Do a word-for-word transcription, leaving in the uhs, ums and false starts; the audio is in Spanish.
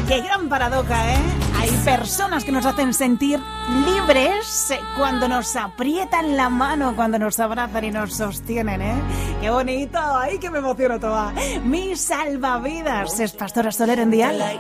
Qué gran paradoja, ¿eh? Hay personas que nos hacen sentir libres cuando nos aprietan la mano, cuando nos abrazan y nos sostienen, ¿eh? ¡Qué bonito! ¡Ay, que me emociono toda! Mi salvavidas es Pastora Soler en Dial.